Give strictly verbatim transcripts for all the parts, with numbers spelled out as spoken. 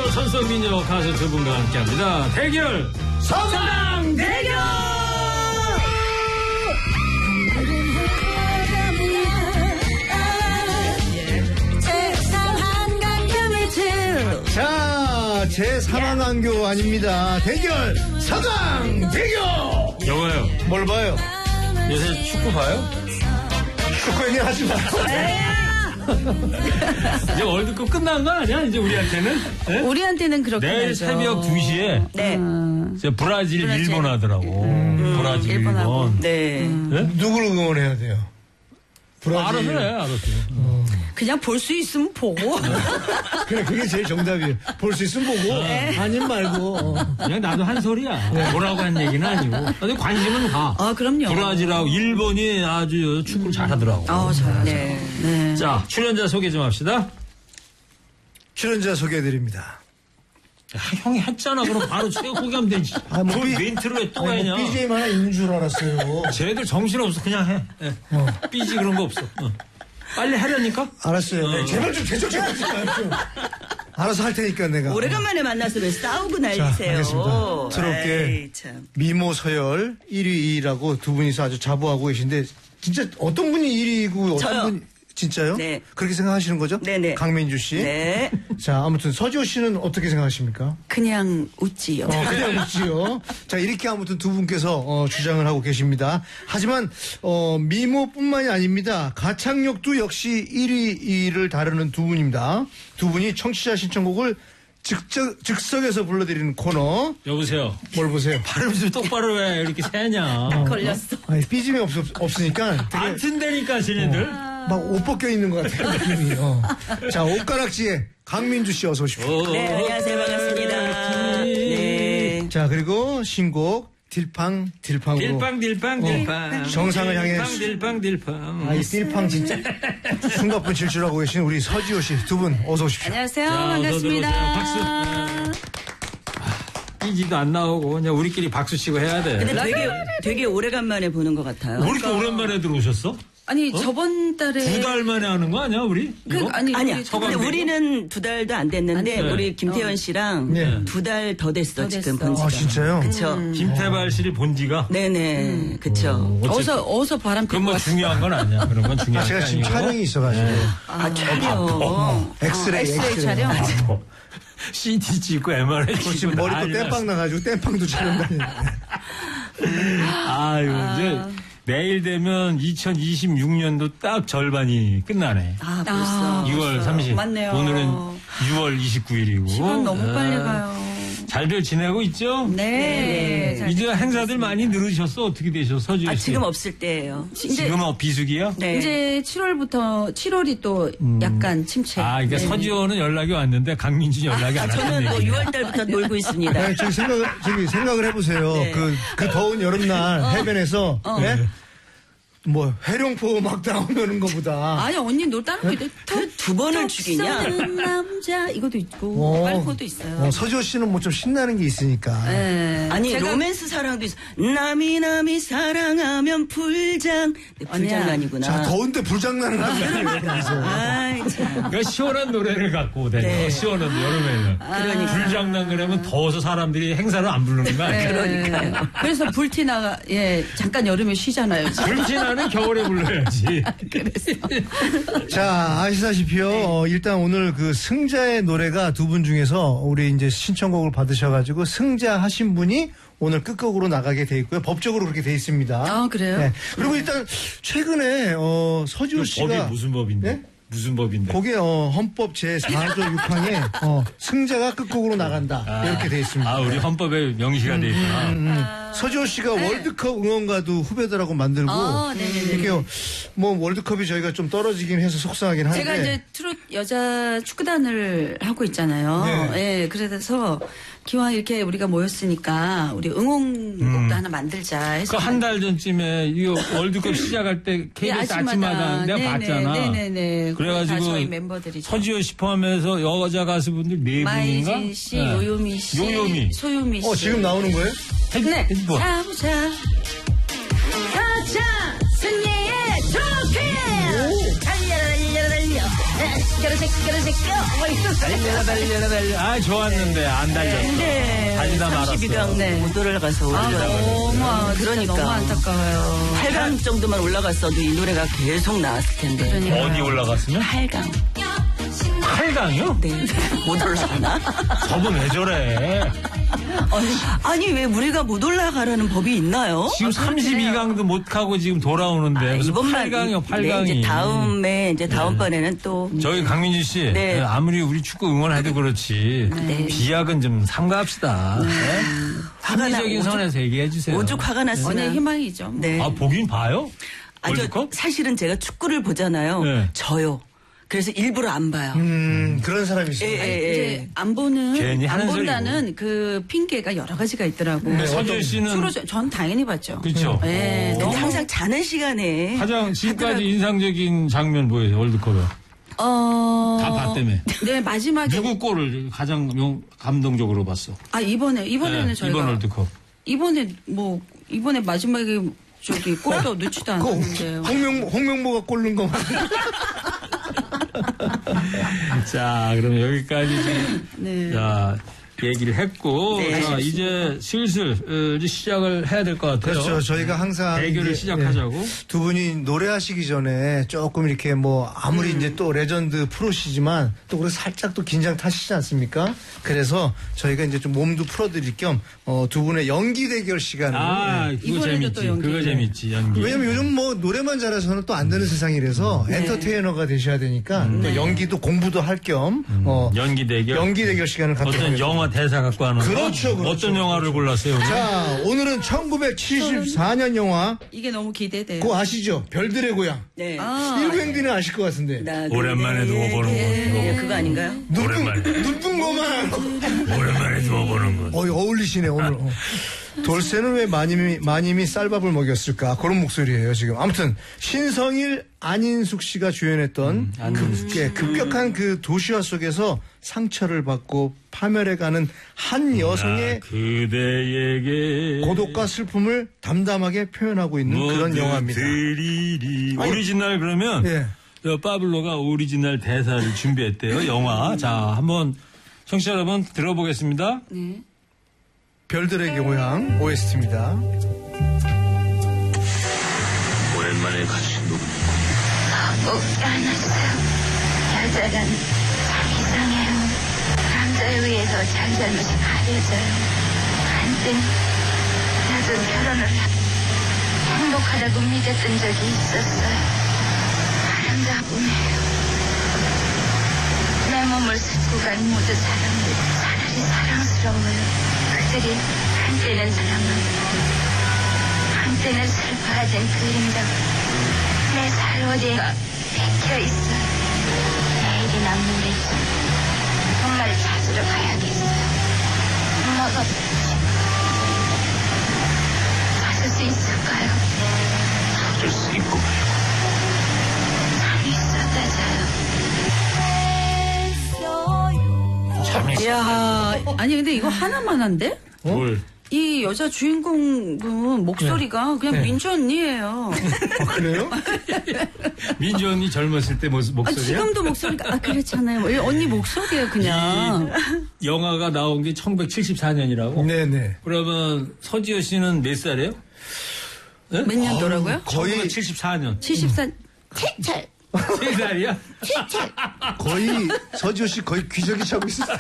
또 천성민요 가수 두 분과 함께합니다. 대결 서강 대결. 자, 제삼한강교 아닙니다. 대결 서강 대결. 여보요. 뭘 봐요? 요새 축구 봐요? 축구 얘기 하지 마. 이제 월드컵 끝난 거 아니야? 이제 우리한테는? 네? 우리한테는 그렇게 내일 되죠. 새벽 두 시에 네. 음. 브라질, 브라질. 일본 하더라고. 음. 브라질, 일본하고. 일본. 네. 음. 네? 누구를 응원해야 돼요? 브라질. 알아서 해, 알아서. 어. 그냥 볼 수 있으면 보고. 그래, 그게 제일 정답이에요. 볼 수 있으면 보고. 네. 아님 말고. 어. 그냥 나도 한 소리야. 네. 뭐라고 한 얘기는 아니고. 근데 관심은 가. 아, 그럼요. 브라질하고 일본이 아주 축구를 잘하더라고. 아, 잘하죠. 네. 네. 자, 출연자 소개 좀 합시다. 출연자 소개해드립니다. 야, 형이 했잖아. 그럼 바로 소개하면 되지. 아, 뭐, 비, 멘트를 왜 또 아니, 하냐. 뭐 비지엠 하나 있는 줄 알았어요. 쟤네들 정신없어. 그냥 해. 네. 어. 삐지 그런 거 없어. 어. 빨리 하려니까? 알았어요. 네, 어. 제발 좀 대적해보지 마요. 좀. 알아서 할 테니까 내가. 오래간만에 만나서 왜 싸우고 난리세요? 자, 알겠습니다. 새롭게 에이, 참. 미모 서열 일 위, 이 위라고 두 분이서 아주 자부하고 계신데 진짜 어떤 분이 일 위고 어떤 저요. 분이 진짜요? 네. 그렇게 생각하시는 거죠? 네네. 강민주 씨. 네. 자, 아무튼 서지호 씨는 어떻게 생각하십니까? 그냥 웃지요. 어, 그냥 웃지요. 자, 이렇게 아무튼 두 분께서 어, 주장을 하고 계십니다. 하지만 어, 미모뿐만이 아닙니다. 가창력도 역시 일 위를 다루는 두 분입니다. 두 분이 청취자 신청곡을 즉석, 즉석에서 불러드리는 코너. 여보세요. 뭘 보세요? 발음 좀 똑바로 해. 이렇게 세냐. 걸렸어. 아니, 삐짐이 없, 없으니까 되게 안 튼다니까, 쟤네들. 막 옷 벗겨 있는 것 같아요, 느낌이. 어. 자, 옷가락지에 강민주 씨 어서 오십시오. 네, 안녕하세요. 반갑습니다. 네. 자, 그리고 신곡 딜팡 딜팡으로. 딜빵, 딜빵, 딜빵. 정상을 향해 딜빵, 수- 딜빵, 딜빵. 아, 이 딜팡 진짜 숨가쁜 질주하고 계신 우리 서지호 씨 두 분 어서 오십시오. 안녕하세요. 자, 반갑습니다. 어서 들어오세요. 박수. 삐지도 안 나오고 그냥 우리끼리 박수 치고 해야 돼. 근데 되게, 되게 오래간만에 보는 것 같아요. 왜 이렇게 오랜만에 들어오셨어? 아니 저번 달에 두 달 만에 하는 거 아니야 우리? 그, 이거? 아니 아니야. 우리 근데 서강대고? 우리는 두 달도 안 됐는데 안 돼. 우리 김태현 어. 씨랑 네. 두 달 더 됐어 더 지금 됐어. 본 지가. 아, 진짜요? 그쵸. 김태발 씨를 본 지가? 네네. 그쵸. 어서 어서 바람 그건 피고 뭐 중요한 건 아니야. 그런 건 중요한 게 제가 지금 아니고. 촬영이 있어가지고. 아, 촬영. 어, 엑스레이, 엑스레이 엑스레이. 촬영. 뭐, 씨티 찍고 엠알아이 저 찍고 지금 머리 또 난리 땜빵 나가지고 땜빵도 촬영 다니는데. 났어. 아유 이제 내일 되면 이천이십육 년도 딱 절반이 끝나네. 아, 벌써. 유월 삼십. 맞네요. 오늘은 유월 이십구일이고. 시간 너무 빨리 가요. 잘들 지내고 있죠? 네. 잘 이제 행사들 많이 늘으셨어? 어떻게 되셨어? 서지혜 아, 씨? 지금 없을 때예요. 지금은 어, 비수기야? 네. 이제 칠월부터 칠월이 또 약간 침체. 아, 그러니까 네. 서지호는 연락이 왔는데 강민준이 연락이 아, 안 저는 왔다는 뭐 얘기야. 유월 달부터 놀고 있습니다. 네, 저기 생각을, 저기 생각을 해보세요. 네. 그, 그 더운 여름날 해변에서, 네? 뭐, 해룡포 막 나오는 것보다. 아니 언니 너 다른 게 그 두 번을 죽이냐? 는 남자 이것도 있고 어. 빨코도 있어요. 어, 서지호 씨는 뭐 좀 신나는 게 있으니까. 네. 아니 제가 로맨스 사랑도 있어. 남이 남이 사랑하면 불장. 네, 불장난이구나. 자, 더운데 불장난을 하는 거예요. 아이 참. 그러니까 시원한 노래를 갖고 다녀. 네. 시원한 여름에는. 그러니까. 불장난 그러면 더워서 사람들이 행사를 안 부르는 거 아니야? 그러니까요. 네. 그래서 불티나가 예 잠깐 여름에 쉬잖아요. 불티나는 겨울에 불러야지. 자, 아시다시피요. 어, 일단 오늘 그 승자의 노래가 두 분 중에서 우리 이제 신청곡을 받으셔가지고 승자 하신 분이 오늘 끝곡으로 나가게 돼 있고요. 법적으로 그렇게 돼 있습니다. 아, 그래요? 네. 그리고 일단 최근에 어, 서지호 씨가 법이 무슨 법인데? 네? 무슨 법인데? 그게 어, 헌법 제사조 육 항에 어, 승자가 끝곡으로 나간다 이렇게 돼 있습니다. 아, 우리 헌법에 명시가 돼 있구나. 음, 음. 서지호 씨가 월드컵 응원가도 후배들하고 만들고 아, 네네네. 이렇게 뭐 월드컵이 저희가 좀 떨어지긴 해서 속상하긴 한데 제가 이제 트롯 여자 축구단을 하고 있잖아요. 네. 예, 그래서 기왕 이렇게 우리가 모였으니까 우리 응원곡도 하나 만들자 해서. 그 한 달 전쯤에 이 월드컵 시작할 때 케이비에스 아침마다 내가 네네, 봤잖아. 네네네. 그래가지고 다 저희 멤버들이죠. 서지호 씨 포함해서 여자 가수분들 네 분인가? 마이진 씨, 네. 요요미 씨, 요요미. 소유미 씨. 어 지금 나오는 거예요? 네. 뭐. 자보자. 가자 승리의 트로피. 달려 달려 달려. 제껴라 제껴라 제껴. 뭐 이런 달려라 달려라 달려. 아 좋았는데 안 달렸어. 근데 달리다 삼십이 강 말았어. 네. 못 올라가서 아, 너무, 아, 진짜 그러니까. 너무 안타까워요. 팔 강 정도만 올라갔어도 이 노래가 계속 나왔을 텐데. 그러니까. 어디 올라갔으면? 팔 강. 팔 강이요? 네. 못 올라가나? 저분 왜 저래? 아니, 아니, 왜 우리가 못 올라가라는 법이 있나요? 지금 삼십이 강도 못 가고 지금 돌아오는데 무슨 팔 강이요, 팔 강이. 네, 이제 다음에, 이제 다음번에는 또. 저기 강민주 씨, 네. 아무리 우리 축구 응원해도 그렇지 네. 비약은 좀 삼가합시다. 네. 화가 나, 합리적인 오죽- 선에서 얘기해 주세요. 오죽 화가 났으면. 언니의 희망이죠. 네. 아 보긴 봐요? 아니, 저 월드컵? 사실은 제가 축구를 보잖아요. 네. 저요. 그래서 일부러 안 봐요. 음, 그런 사람이 있어요. 예, 예, 예. 이제 안 보는 괜히 안 하는 본다는 그 핑계가 여러 가지가 있더라고. 네, 서재 씨는 주로 저- 전 당연히 봤죠. 그렇죠. 네, 근데 너무 항상 자는 시간에. 가장 지금까지 하더라고요. 인상적인 장면 뭐예요? 월드컵에 어. 다 봤다며. 네 마지막에 누구 골을 가장 용- 감동적으로 봤어? 아 이번에 이번에는 네, 저희가 이번 월드컵. 이번에 뭐 이번에 마지막에 저기 골도 넣지도 그 않았는데요. 홍명, 홍명보가 꼴른 거 맞아요? 자, 그럼 여기까지 지금 네. 자, 얘기를 했고 네. 자, 이제 슬슬 어, 이제 시작을 해야 될 것 같아요. 그렇죠. 저희가 항상 대결을 이제, 시작하자고. 예, 두 분이 노래하시기 전에 조금 이렇게 뭐 아무리 이제 또 레전드 프로시지만 또 그래 살짝 또 긴장 타시지 않습니까? 그래서 저희가 이제 좀 몸도 풀어드릴 겸 어, 두 분의 연기 대결 시간을 아, 예. 그거 이번에도 재밌지. 또 연기. 그거 재밌지. 연기. 왜냐면 요즘 뭐 노래만 잘해서는 또 안 되는 세상이라서 엔터테이너가 되셔야 되니까 또 연기도 공부도 할 겸 어, 연기 대결. 연기 대결 시간을 갖도록 어떤 하겠습니다. 영화 대사 갖고 하는 거? 그렇죠, 그렇죠. 어떤 영화를 골랐어요? 오늘? 자, 오늘은 천구백칠십사 년 영화 이게 너무 기대돼요. 그거 아시죠? 별들의 고향. 네. 아, 일구행디는 아실 것 같은데. 나 오랜만에 그대에게. 누워보는 거. 예, 그거 아닌가요? 오랜만에. 눈뜬 거만. 오랜만에 누워보는 거. 어이, 어울리시네, 오늘. 어. 돌쇠는 왜 마님이, 마님이 쌀밥을 먹였을까? 그런 목소리예요, 지금. 아무튼, 신성일, 안인숙 씨가 주연했던 급, 예, 급격한 그 도시화 속에서 상처를 받고 파멸해가는 한 여성의 나 그대에게 고독과 슬픔을 담담하게 표현하고 있는 그런 모두 영화입니다. 드리리. 아니, 오리지널 그러면 예. 저 파블로가 오리지널 대사를 준비했대요. 영화. 자, 한번 청취자 여러분 들어보겠습니다. 네. 별들의 고향 오에스티입니다. 오랜만에 같이 누구 꼭 안았어요. 여자란 참 이상해요. 남자에 의해서 잘잘못이 가려져요. 한땐 나도 결혼을 하- 행복하다고 믿었던 적이 있었어요. 아름다움이에요. 내 몸을 싣고 간 모든 사람들 차라리 사랑스러워요. 그들이 한때는 사랑하고 한때는 슬퍼하던 그림자 내 살 어디가 박혀있어요. 내일이나 모레쯤 정말 찾으러 가야겠어요. 엄마가 찾을 수 있을까요? 찾을 수 있고 말고 잠이 쏟아져요. 야, 아니 근데 이거 하나만 한데? 뭘? 이 여자 주인공분 목소리가 그냥 네. 민주 언니예요. 아, 그래요? 민주 언니 젊었을 때 모습, 아, 목소리야? 지금도 목소리가 아 그렇잖아요. 이 언니 목소리예요 그냥. 영화가 나온 게 천구백칠십사 년이라고? 네네. 그러면 서지효 씨는 몇 살이에요? 네? 몇 년도라고요? 거의- 천구백칠십사 년. 칠십사. 채채. 세 살이야? 거의 서지호 씨 거의 귀저귀 차고 있어요.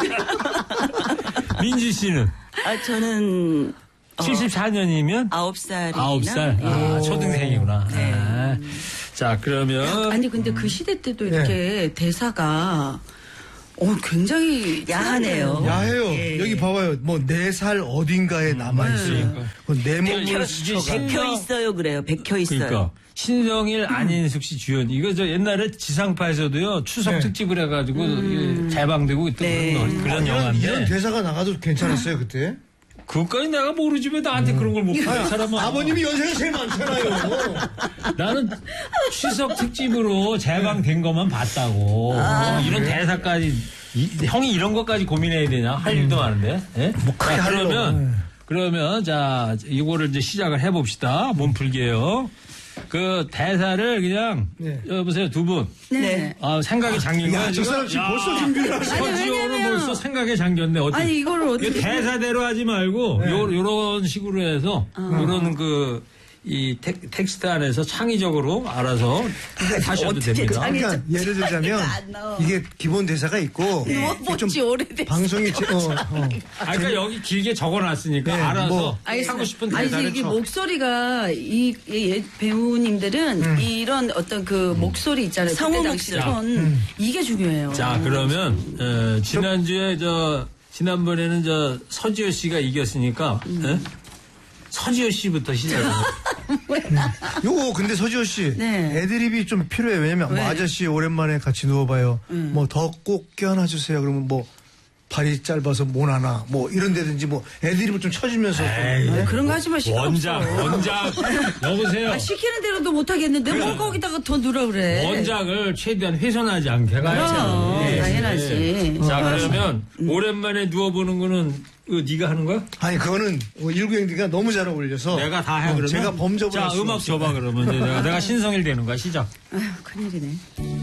민지 씨는? 아, 저는. 어, 칠십사 년이면? 아홉 살이나. 아홉 살? 예. 아, 초등생이구나. 아. 자, 그러면. 아니 근데 그 시대 때도 이렇게 대사가 어 굉장히 야하네요. 야해요. 예. 여기 봐봐요. 뭐 네 살 어딘가에 남아 있어요. 내 몸을 이게 스쳐가. 백혀 있어요, 그래요. 백혀 있어요. 그러니까. 신성일, 안인숙 씨 주연. 이거 저 옛날에 지상파에서도요, 추석 네. 특집을 해가지고 이게 재방되고 있던 네. 그런, 거- 그런 이런, 영화인데. 이런 대사가 나가도 괜찮았어요 그때. 그것까지 내가 모르지 왜 나한테 그런 걸 못 보는 사람은. 아버님이 연세가 제일 많잖아요. 나는 추석 특집으로 재방된 것만 봤다고. 어, 이런 대사까지, 이- 형이 이런 것까지 고민해야 되냐? 할 일도 많은데. 예? 크게 자, 하려고. 그러면, 그러면, 자, 이거를 이제 시작을 해봅시다. 몸풀기예요 그 대사를 그냥 네. 여보세요 두 분. 네. 아, 생각에 잠긴 거야. 야, 저 사람 지금 벌써 준비를 하시네. 서지호는 왜냐면- 벌써 생각에 잠겼네. 어떻게? 아니, 이거를 어떻게. 이거 대사대로 하지 말고 네. 요 요런 식으로 해서 요런 그 이 텍스트 안에서 창의적으로 알아서 하셔도 됩니다. 창의- 그러니까 예를 들자면 안 나와. 이게 기본 대사가 있고 뭐, 뭐지, 오래됐어. 방송이 제- 어, 어. 아, 그러니까 여기 길게 적어놨으니까 네, 알아서 뭐. 하고 싶은 아니, 대사를 이게 쳐. 목소리가 이, 이 예- 배우님들은 음. 이런 어떤 그 목소리 있잖아요. 성우 그때 당시 목소리. 톤 음. 이게 중요해요. 자, 그러면 어, 지난주에 저 지난번에는 저 서지호 씨가 이겼으니까 예? 서지호 씨부터 시작해요. 요거 근데 서지호 씨 네. 애드립이 좀 필요해. 왜냐면 뭐 아저씨 오랜만에 같이 누워봐요. 뭐 더 꼭 껴안아주세요. 그러면 뭐 발이 짧아서 못 하나 뭐 이런 데든지 뭐 애드립을 좀 쳐주면서 에이, 아, 그런 거 하지 마. 시간 원작, 없어. 원작. 여보세요. 아, 시키는 대로도 못하겠는데 뭘 거기다가 더 넣으라 그래. 원작을 최대한 훼손하지 않게 그럼, 가야죠. 예. 당연하지. 자, 그러면 오랜만에 누워보는 거는 그 네가 하는 거야? 아니 그거는 일구행디가 너무 잘 어울려서 내가 다 해, 어, 그러면? 제가 범접을 자, 할 수가 음악 없어요. 줘봐, 그러면. 이제 내가, 내가 신성일 되는 거야, 시작. 아휴, 큰일이네.